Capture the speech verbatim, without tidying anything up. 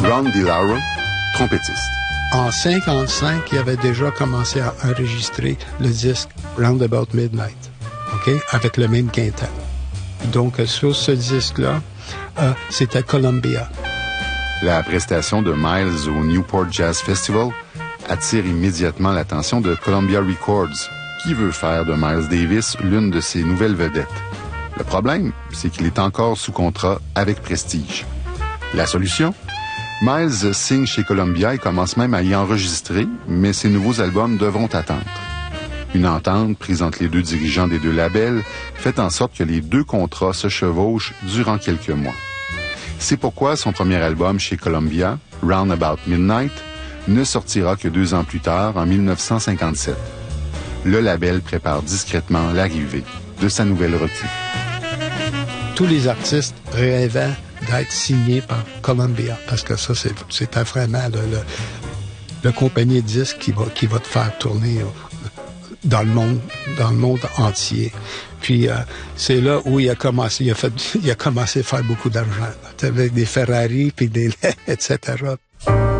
Ron DeLauro, trompettiste. En cinquante-cinq, il avait déjà commencé à enregistrer le disque Roundabout Midnight, OK, avec le même quintet. Donc, sur ce disque-là, euh, c'était Columbia. La prestation de Miles au Newport Jazz Festival attire immédiatement l'attention de Columbia Records, qui veut faire de Miles Davis l'une de ses nouvelles vedettes. Le problème, c'est qu'il est encore sous contrat avec Prestige. La solution? Miles signe chez Columbia et commence même à y enregistrer, mais ses nouveaux albums devront attendre. Une entente prise entre les deux dirigeants des deux labels fait en sorte que les deux contrats se chevauchent durant quelques mois. C'est pourquoi son premier album chez Columbia, Roundabout Midnight, ne sortira que deux ans plus tard, en dix-neuf cent cinquante-sept. Le label prépare discrètement l'arrivée de sa nouvelle recrue. Tous les artistes rêvaient d'être signés par Columbia, parce que ça, c'est, c'était vraiment le, le, le compagnie de disques qui va, qui va te faire tourner dans le monde, dans le monde entier. Puis euh, c'est là où il a commencé, il a fait, il a commencé à faire beaucoup d'argent, avec des Ferrari puis des et cetera.